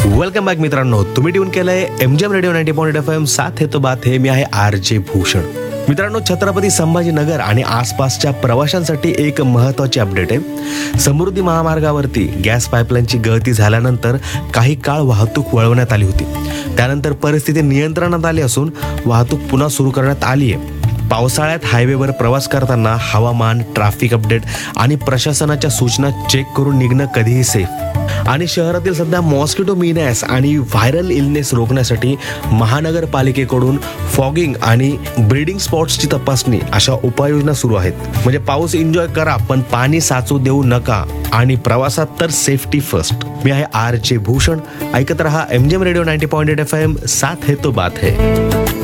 Welcome back मित्रांनो, तुम्ही tune केलंय एमजीएम रेडिओ 90.8 FM. साथ है तो बात है. मी आहे RJ भूषण. मित्रांनो, छत्रपती संभाजीनगर आणि आसपासच्या प्रवाशांसाठी एक महत्त्वाची अपडेट आहे. समृद्धी महामार्गावरती गॅस पाईपलाईनची गळती झाल्यानंतर काही काळ वाहतूक वळवण्यात आली होती. त्यानंतर परिस्थिती नियंत्रणात आली असून वाहतूक पुन्हा सुरू करण्यात आली आहे. पावसाळ्यात हायवेवर प्रवास करताना हवामान, ट्रॅफिक अपडेट आणि प्रशासनाच्या सूचना चेक करून निघणं कधीही सेफ. आणि शहरातील सध्या मॉस्किटो मिनॅस आणि व्हायरल इलनेस रोखण्यासाठी महानगरपालिकेकडून फॉगिंग आणि ब्रीडिंग स्पॉट्सची तपासणी अशा उपाययोजना सुरू आहेत. म्हणजे पाऊस एन्जॉय करा, पण पाणी साचू देऊ नका आणि प्रवासात तर सेफ्टी फर्स्ट. मी आहे RJ भूषण. ऐकत रहा एमजीएम रेडिओ 90.8 FM. साथ है तो बात है.